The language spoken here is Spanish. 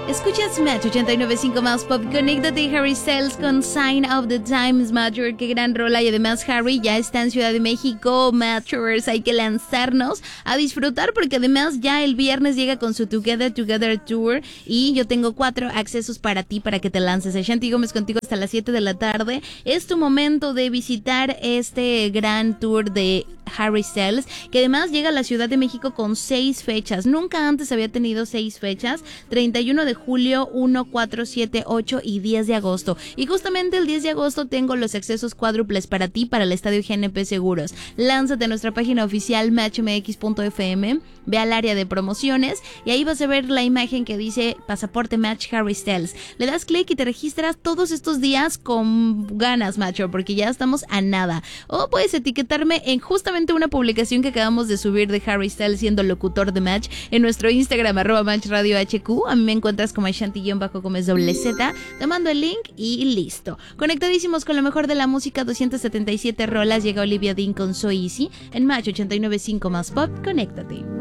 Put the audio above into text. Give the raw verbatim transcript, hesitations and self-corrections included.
Escuchas Match ochenta y nueve punto cinco más Pop. Conéctate, Harry Styles con Sign of the Times, Matcher. Qué gran rola. Y además Harry ya está en Ciudad de México. Matchers, hay que lanzarnos a disfrutar porque además ya el viernes llega con su Together Together Tour. Y yo tengo cuatro accesos para ti para que te lances. Ashanti Gómez contigo hasta las siete de la tarde. Es tu momento de visitar este gran tour de Harry Styles, que además llega a la Ciudad de México con seis fechas. Nunca antes había tenido seis fechas. treinta y uno de julio, uno, cuatro, siete, ocho y diez de agosto. Y justamente el diez de agosto tengo los accesos cuádruples para ti para el Estadio G N P Seguros. Lánzate a nuestra página oficial match m x punto f m, ve al área de promociones y ahí vas a ver la imagen que dice Pasaporte Match Harry Styles. Le das clic y te registras todos estos días con ganas, macho, porque ya estamos a nada. O puedes etiquetarme en justamente una publicación que acabamos de subir de Harry Styles siendo locutor de Match en nuestro Instagram, arroba Match Radio H Q. A mí me encuentras como Ashanti-Gómez doble Z. Te mando el link y listo. Conectadísimos con lo mejor de la música, doscientas setenta y siete rolas. Llega Olivia Dean con So Easy en Match ochenta y nueve punto cinco más Pop. Conéctate.